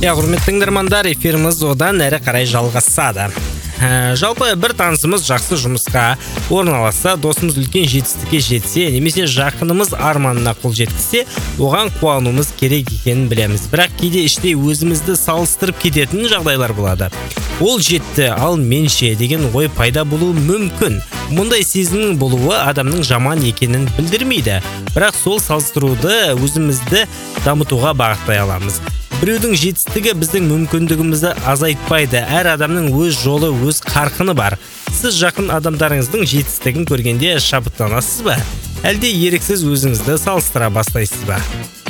Құрметті тыңдармандар, эфиріміз одан әрі қарай жалғасады. Жалпы бір танысымыз жақсы жұмысқа орналасса, досымыз үлкен жетістікке жетсе, немесе жақынымыз арманына қол жеткізсе, оған қуануымыз керек екенін білеміз. Бірақ кейде іштей өзімізді салыстырып кететін жағдайлар болады. Ол жетті, ал мен ше деген ой пайда болуы мүмкін. Мұндай сезімнің болуы адамның жаман екенін білдірмейді. Бірақ сол салыстыруды өзімізді дамытуға бағыттай аламыз. Біреудің жетістігі біздің мүмкіндігімізді азайтпайды. Әр адамның өз жолы, өз қарқыны бар. Сіз жақын адамдарыңыздың жетістігін көргенде шабыттанасыз ба? Әлде еріксіз өзіңізді салыстыра бастайсыз ба?